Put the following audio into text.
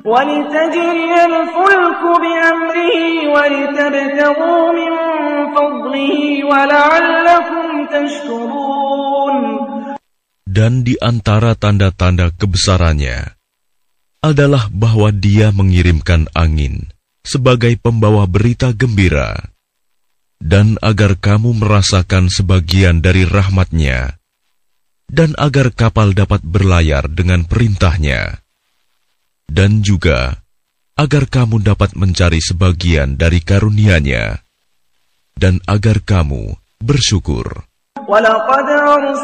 وَلِتَجْرِيَ الْفُلْكُ بِأَمْرِهِ وَلِتَبْتَغُوا مِنْ فَضْلِهِ وَلَعَلَّكُمْ تَشْكُرُونَ. Dan di antara tanda-tanda kebesarannya adalah bahwa Dia mengirimkan angin sebagai pembawa berita gembira, dan agar kamu merasakan sebagian dari rahmat-Nya, dan agar kapal dapat berlayar dengan perintah-Nya, dan juga agar kamu dapat mencari sebagian dari karunia-Nya, dan agar kamu bersyukur.